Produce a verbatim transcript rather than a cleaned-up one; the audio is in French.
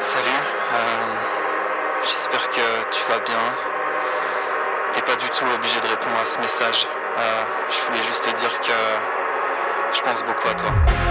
Salut, euh, j'espère que tu vas bien. T'es pas du tout obligé de répondre à ce message. Euh, je voulais juste te dire que je pense beaucoup à toi.